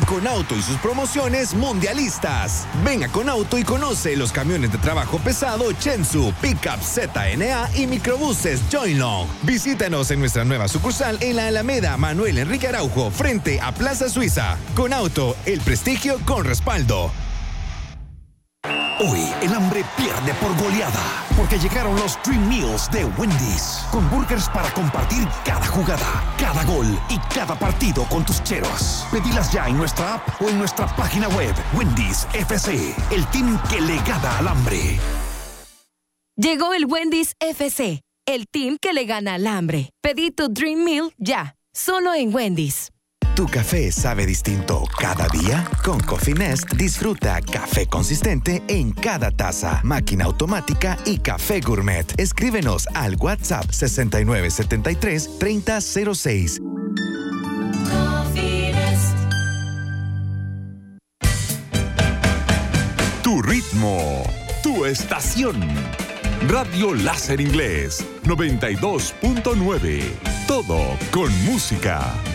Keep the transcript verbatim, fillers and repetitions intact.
Conauto y sus promociones mundialistas. Ven a Conauto y conoce los camiones de trabajo pesado Chensu, Pickup Z N A y microbuses Joylong. Visítanos en nuestra nueva sucursal en la Alameda Manuel Enrique Araujo, frente a Plaza Suiza. Conauto, el prestigio con respaldo. Hoy el hambre pierde por goleada, porque llegaron los Dream Meals de Wendy's, con burgers para compartir cada jugada, cada gol y cada partido con tus cheros. Pedilas ya en nuestra app o en nuestra página web. Wendy's F C, el team que le gana al hambre. Llegó el Wendy's F C, el team que le gana al hambre. Pedí tu Dream Meal ya, solo en Wendy's. ¿Tu café sabe distinto cada día? Con Coffee Nest disfruta café consistente en cada taza, máquina automática y café gourmet. Escríbenos al WhatsApp sesenta y nueve setenta y tres treinta cero seis. Tu ritmo, tu estación. Radio Láser Inglés noventa y dos punto nueve. Todo con música.